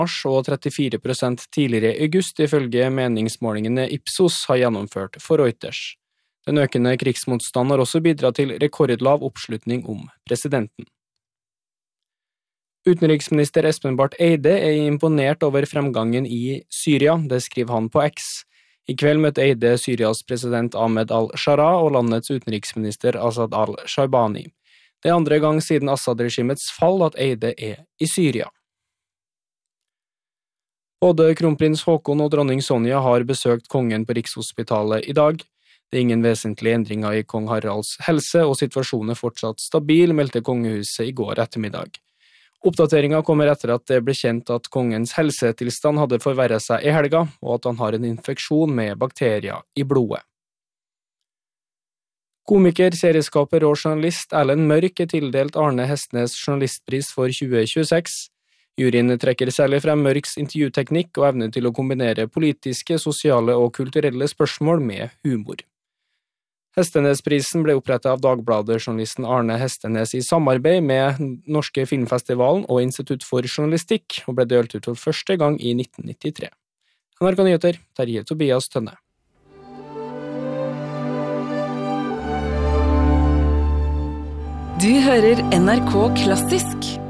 mars og 34% tidligere i august, ifølge meningsmålingene Ipsos har gjennomført for Reuters. Den økende krigsmotstand har også bidratt til rekordlav oppslutning om presidenten. Utenriksminister Espen Barth Eide er imponert over fremgangen i Syria, det skriver han på X. I kveld møtte Eide Syrias president Ahmed al-Shara og landets utenriksminister Assad al-Shaibani. Det er andre gang siden Assad-regimets fall at Eide er i Syria. Både kronprins Haakon og dronning Sonja har besøkt kongen på Rikshospitalet i dag. Det er ingen vesentlige endringer i kong Haralds helse, og situasjonen er fortsatt stabil, meldte kongehuset i går ettermiddag. Oppdateringen kommer etter at det ble kjent at kongens helsetilstand hadde forverret seg i helga, og at han har en infeksjon med bakterier i blodet. Komiker, serieskaper og journalist Erlend Mørk er tildelt Arne Hestnes journalistpris for 2026. Juryen trekker særlig frem Mørks intervjuteknikk og evne til å kombinere politiske, sosiale og kulturelle spørsmål med humor. Hestenesprisen ble opprettet av Dagbladet-journalisten Arne Hestenes i samarbeid med Norske Filmfestivalen og Institutt for Journalistikk, og ble delt ut for første gang i 1993. NRK Nyheter, Terje Tobias Tønne. Du hører NRK Klassisk.